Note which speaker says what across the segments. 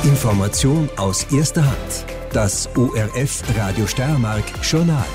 Speaker 1: Information aus erster Hand. Das ORF Radio Steiermark Journal.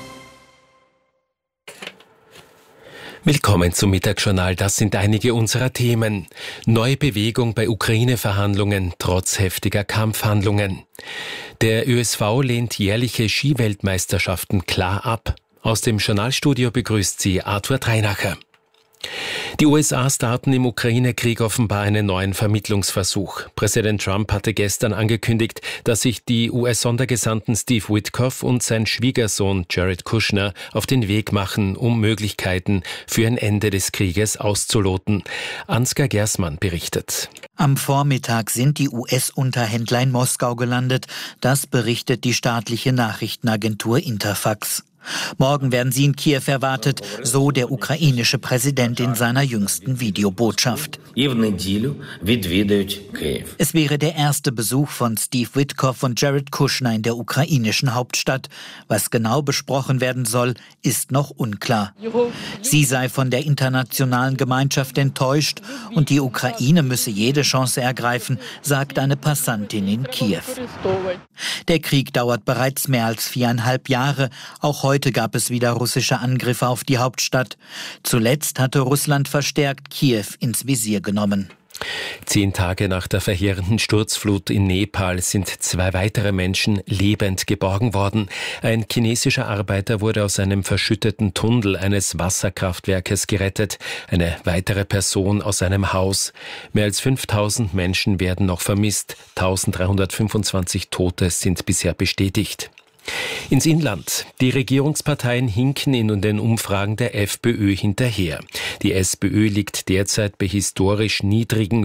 Speaker 2: Willkommen zum Mittagsjournal. Das sind einige unserer Themen. Neue Bewegung bei Ukraine-Verhandlungen trotz heftiger Kampfhandlungen. Der ÖSV lehnt jährliche Skiweltmeisterschaften klar ab. Aus dem Journalstudio begrüßt sie Arthur Dreinacher. Die USA starten im Ukraine-Krieg offenbar einen neuen Vermittlungsversuch. Präsident Trump hatte gestern angekündigt, dass sich die US-Sondergesandten Steve Witkoff und sein Schwiegersohn Jared Kushner auf den Weg machen, um Möglichkeiten für ein Ende des Krieges auszuloten. Ansgar Gersmann berichtet.
Speaker 3: Am Vormittag sind die US-Unterhändler in Moskau gelandet. Das berichtet die staatliche Nachrichtenagentur Interfax. Morgen werden sie in Kiew erwartet, so der ukrainische Präsident in seiner jüngsten Videobotschaft. Es wäre der erste Besuch von Steve Witkoff und Jared Kushner in der ukrainischen Hauptstadt. Was genau besprochen werden soll, ist noch unklar. Sie sei von der internationalen Gemeinschaft enttäuscht und die Ukraine müsse jede Chance ergreifen, sagt eine Passantin in Kiew. Der Krieg dauert bereits mehr als 4,5 Jahre. Auch heute gab es wieder russische Angriffe auf die Hauptstadt. Zuletzt hatte Russland verstärkt Kiew ins Visier genommen.
Speaker 2: 10 Tage nach der verheerenden Sturzflut in Nepal sind 2 weitere Menschen lebend geborgen worden. Ein chinesischer Arbeiter wurde aus einem verschütteten Tunnel eines Wasserkraftwerkes gerettet. Eine weitere Person aus einem Haus. Mehr als 5000 Menschen werden noch vermisst. 1325 Tote sind bisher bestätigt. Ins Inland. Die Regierungsparteien hinken in den Umfragen der FPÖ hinterher. Die SPÖ liegt derzeit bei historisch niedrigen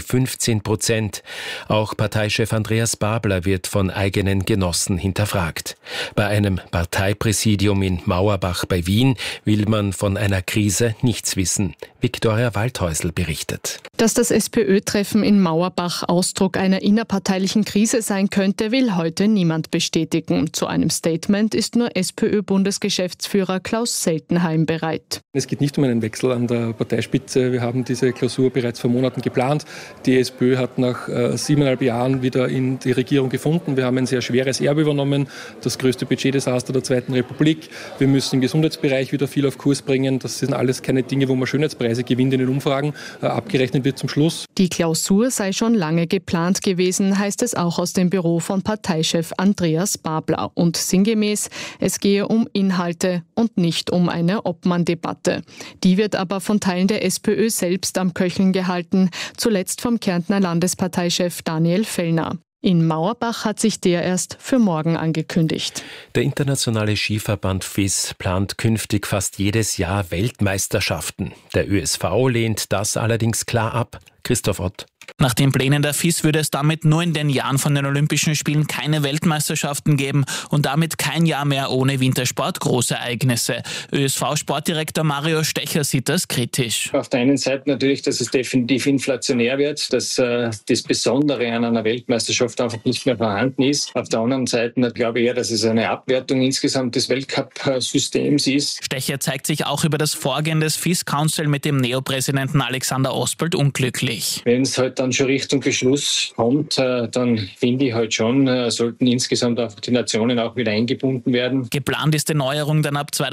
Speaker 2: 15%. Auch Parteichef Andreas Babler wird von eigenen Genossen hinterfragt. Bei einem Parteipräsidium in Mauerbach bei Wien will man von einer Krise nichts wissen. Viktoria Waldhäusl berichtet.
Speaker 4: Dass das SPÖ-Treffen in Mauerbach Ausdruck einer innerparteilichen Krise sein könnte, will heute niemand bestätigen. Zu einem Statement ist nur SPÖ-Bundesgeschäftsführer Klaus Seltenheim bereit.
Speaker 5: Es geht nicht um einen Wechsel an der Parteispitze. Wir haben diese Klausur bereits vor Monaten geplant. Die SPÖ hat nach 7,5 Jahren wieder in die Regierung gefunden. Wir haben ein sehr schweres Erbe übernommen, das größte Budgetdesaster der Zweiten Republik. Wir müssen im Gesundheitsbereich wieder viel auf Kurs bringen. Das sind alles keine Dinge, wo man Schönheitspreise gewinnt in den Umfragen. Abgerechnet wird zum Schluss.
Speaker 4: Die Klausur sei schon lange geplant gewesen, heißt es auch aus dem Büro von Parteichef Andreas Babler. Und sinngemäß, es gehe um Inhalte und nicht um eine Obmann-Debatte. Die wird aber von Teilen der SPÖ selbst am Köcheln gehalten, zuletzt vom Kärntner Landesparteichef Daniel Fellner. In Mauerbach hat sich der erst für morgen angekündigt.
Speaker 2: Der internationale Skiverband FIS plant künftig fast jedes Jahr Weltmeisterschaften. Der ÖSV lehnt das allerdings klar ab. Christoph Ott.
Speaker 6: Nach den Plänen der FIS würde es damit nur in den Jahren von den Olympischen Spielen keine Weltmeisterschaften geben und damit kein Jahr mehr ohne Wintersport Großereignisse. ÖSV-Sportdirektor Mario Stecher sieht das kritisch.
Speaker 7: Auf der einen Seite natürlich, dass es definitiv inflationär wird, dass das Besondere an einer Weltmeisterschaft einfach nicht mehr vorhanden ist. Auf der anderen Seite glaube ich eher, dass es eine Abwertung insgesamt des Weltcup-Systems ist.
Speaker 6: Stecher zeigt sich auch über das Vorgehen des FIS-Council mit dem Neopräsidenten Alexander Osbold unglücklich.
Speaker 7: Wenn es halt dann schon Richtung Beschluss kommt, dann finde ich halt schon, sollten insgesamt auch die Nationen auch wieder eingebunden werden.
Speaker 6: Geplant ist die Neuerung dann ab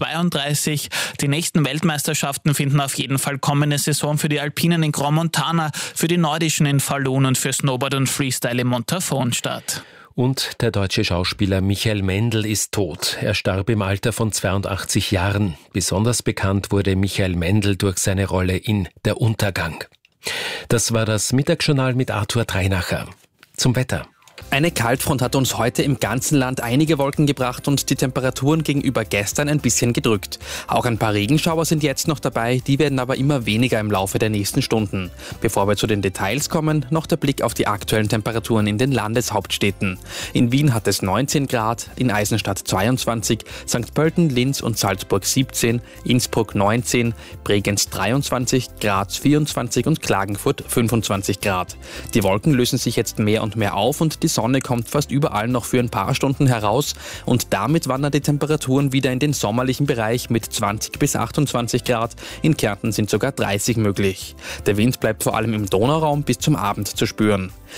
Speaker 6: 2032. Die nächsten Weltmeisterschaften finden auf jeden Fall kommende Saison für die Alpinen in Grand Montana, für die Nordischen in Falun und für Snowboard und Freestyle in Montafon statt.
Speaker 2: Und der deutsche Schauspieler Michael Mendl ist tot. Er starb im Alter von 82 Jahren. Besonders bekannt wurde Michael Mendl durch seine Rolle in Der Untergang. Das war das Mittagsjournal mit Arthur Dreinacher. Zum Wetter.
Speaker 8: Eine Kaltfront hat uns heute im ganzen Land einige Wolken gebracht und die Temperaturen gegenüber gestern ein bisschen gedrückt. Auch ein paar Regenschauer sind jetzt noch dabei, die werden aber immer weniger im Laufe der nächsten Stunden. Bevor wir zu den Details kommen, noch der Blick auf die aktuellen Temperaturen in den Landeshauptstädten. In Wien hat es 19 Grad, in Eisenstadt 22, St. Pölten, Linz und Salzburg 17, Innsbruck 19, Bregenz 23, Graz 24 und Klagenfurt 25 Grad. Die Wolken lösen sich jetzt mehr und mehr auf und die Sonne kommt fast überall noch für ein paar Stunden heraus und damit wandern die Temperaturen wieder in den sommerlichen Bereich mit 20 bis 28 Grad. In Kärnten sind sogar 30 möglich. Der Wind bleibt vor allem im Donauraum bis zum Abend zu spüren.